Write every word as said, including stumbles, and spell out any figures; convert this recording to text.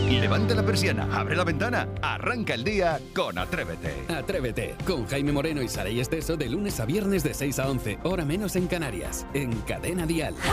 Levanta la persiana, abre la ventana, arranca el día con Atrévete. Atrévete, con Jaime Moreno y Saray Esteso de lunes a viernes de seis a once, hora menos en Canarias, en Cadena Dial.